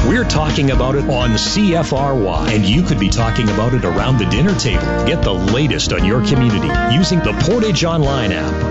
We're talking about it on CFRY, and you could be talking about it around the dinner table. Get the latest on your community using the Portage Online app